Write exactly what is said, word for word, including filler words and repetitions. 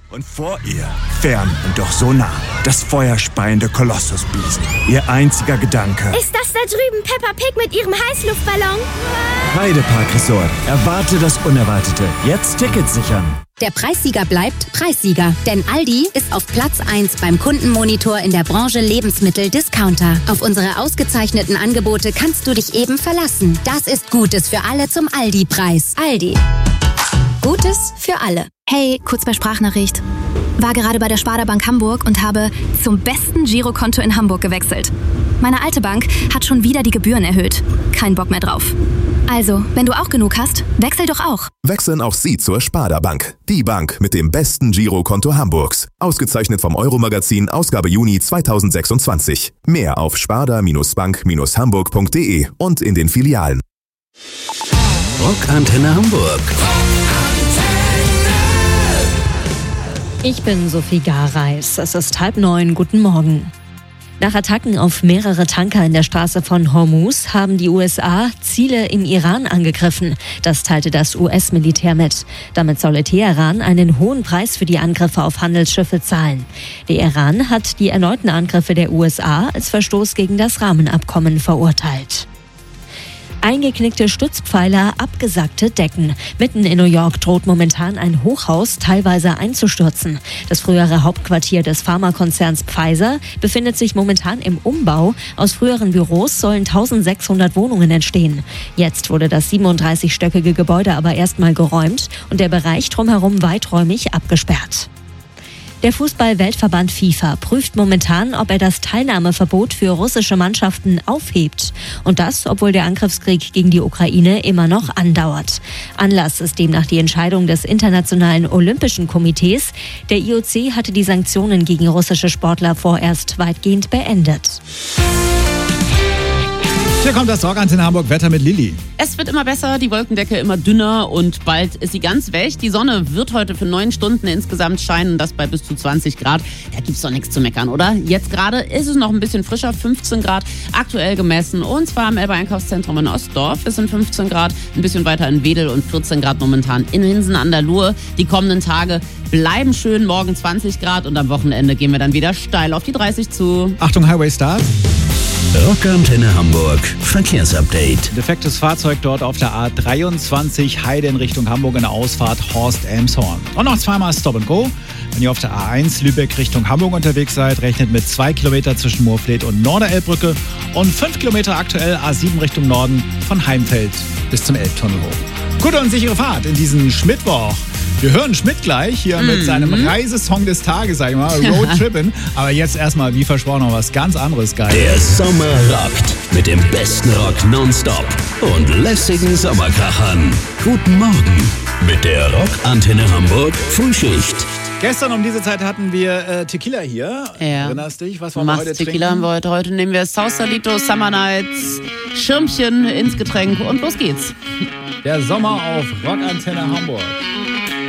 Und vor ihr, fern und doch so nah, das feuerspeiende Kolossusbiest. Ihr einziger Gedanke: Ist das da drüben Peppa Pig mit ihrem Heißluftballon? Heidepark Resort. Erwarte das Unerwartete. Jetzt Tickets sichern. Der Preissieger bleibt Preissieger, denn Aldi ist auf Platz eins beim Kundenmonitor in der Branche Lebensmittel-Discounter. Auf unsere ausgezeichneten Angebote kannst du dich eben verlassen. Das ist Gutes für alle zum Aldi-Preis. Aldi. Gutes für alle. Hey, kurz bei Sprachnachricht. War gerade bei der Sparda Bank Hamburg und habe zum besten Girokonto in Hamburg gewechselt. Meine alte Bank hat schon wieder die Gebühren erhöht. Kein Bock mehr drauf. Also, wenn du auch genug hast, wechsel doch auch. Wechseln auch Sie zur Sparda Bank. Die Bank mit dem besten Girokonto Hamburgs. Ausgezeichnet vom Euro-Magazin, Ausgabe Juni zweitausendsechsundzwanzig. Mehr auf sparda-bank hamburg punkt de und in den Filialen. Rockantenne Hamburg. Ich bin Sophie Gareis. Es ist halb neun. Guten Morgen. Nach Attacken auf mehrere Tanker in der Straße von Hormuz haben die U S A Ziele im Iran angegriffen. Das teilte das U S-Militär mit. Damit solle Teheran einen hohen Preis für die Angriffe auf Handelsschiffe zahlen. Der Iran hat die erneuten Angriffe der U S A als Verstoß gegen das Rahmenabkommen verurteilt. Eingeknickte Stützpfeiler, abgesackte Decken. Mitten in New York droht momentan ein Hochhaus teilweise einzustürzen. Das frühere Hauptquartier des Pharmakonzerns Pfizer befindet sich momentan im Umbau. Aus früheren Büros sollen eintausendsechshundert Wohnungen entstehen. Jetzt wurde das siebenunddreißigstöckige Gebäude aber erstmal geräumt und der Bereich drumherum weiträumig abgesperrt. Der Fußball-Weltverband FIFA prüft momentan, ob er das Teilnahmeverbot für russische Mannschaften aufhebt. Und das, obwohl der Angriffskrieg gegen die Ukraine immer noch andauert. Anlass ist demnach die Entscheidung des Internationalen Olympischen Komitees. Der I O C hatte die Sanktionen gegen russische Sportler vorerst weitgehend beendet. Hier kommt das Rockantenne Hamburg Wetter mit Lilly. Es wird immer besser, die Wolkendecke immer dünner und bald ist sie ganz weg. Die Sonne wird heute für neun Stunden insgesamt scheinen, das bei bis zu zwanzig Grad. Da gibt's doch nichts zu meckern, oder? Jetzt gerade ist es noch ein bisschen frischer, fünfzehn Grad aktuell gemessen. Und zwar im Elbe Einkaufszentrum in Ostdorf. Es sind fünfzehn Grad, ein bisschen weiter in Wedel und vierzehn Grad momentan in Hinsen an der Luhe. Die kommenden Tage bleiben schön, morgen zwanzig Grad und am Wochenende gehen wir dann wieder steil auf die dreißig zu. Achtung, Highway Stars. Rockantenne Hamburg Verkehrsupdate. Defektes Fahrzeug dort auf der A dreiundzwanzig Heide in Richtung Hamburg in der Ausfahrt Horst-Elmshorn. Und noch zweimal Stop and Go. Wenn ihr auf der A eins Lübeck Richtung Hamburg unterwegs seid, rechnet mit zwei Kilometer zwischen Moorfleet und Norderelbbrücke und fünf Kilometer aktuell A sieben Richtung Norden von Heimfeld bis zum Elbtunnel hoch. Gute und sichere Fahrt in diesen Schmittwoch. Wir hören Schmidt gleich hier mm. mit seinem Reisesong des Tages, sag ich mal, Road Trippin'. Aber jetzt erstmal, wie versprochen, noch was ganz anderes geil. Der Sommer rockt mit dem besten Rock nonstop und lässigen Sommerkrachern. Guten Morgen mit der Rockantenne Hamburg Frühschicht. Gestern um diese Zeit hatten wir äh, Tequila hier. Ja. Erinnerst dich? Was wollen wir heute Tequila trinken? haben wir heute. Heute nehmen wir Sausalito, Summer Nights, Schirmchen ins Getränk und los geht's. Der Sommer auf Rockantenne Hamburg.